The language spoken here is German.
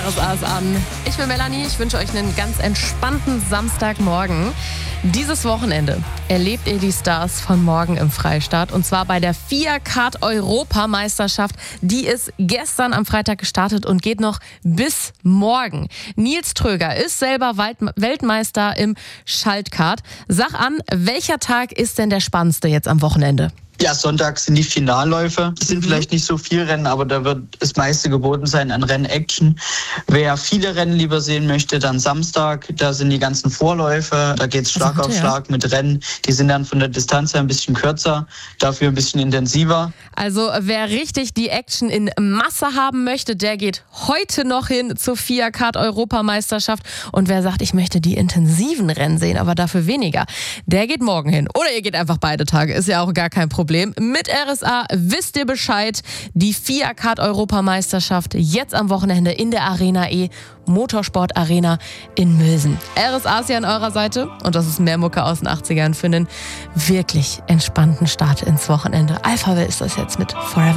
RSA ist an. Ich bin Melanie, ich wünsche euch einen ganz entspannten Samstagmorgen. Dieses Wochenende erlebt ihr die Stars von morgen im Freistaat und zwar bei der FIA-Kart-Europameisterschaft. Die ist gestern am Freitag gestartet und geht noch bis morgen. Nils Tröger ist selber Weltmeister im Schaltkart. Sag an, welcher Tag ist denn der spannendste jetzt am Wochenende? Ja, Sonntag sind die Finalläufe. Es sind vielleicht nicht so viele Rennen, aber da wird das meiste geboten sein an Rennaction. Wer viele Rennen lieber sehen möchte, dann Samstag. Da sind die ganzen Vorläufe. Da geht's Schlag auf Schlag mit Rennen. Die sind dann von der Distanz her ein bisschen kürzer, dafür ein bisschen intensiver. Also wer richtig die Action in Masse haben möchte, der geht heute noch hin zur FIA-Kart-Europameisterschaft. Und wer sagt, ich möchte die intensiven Rennen sehen, aber dafür weniger, der geht morgen hin. Oder ihr geht einfach beide Tage. Ist ja auch gar kein Problem. Mit RSA wisst ihr Bescheid. Die FIA-Kart-Europameisterschaft jetzt am Wochenende in der Arena E, Motorsport Arena in Mülsen. RSA ist ja an eurer Seite und das ist mehr Mucke aus den 80ern für einen wirklich entspannten Start ins Wochenende. Alphaville ist das jetzt mit Forever.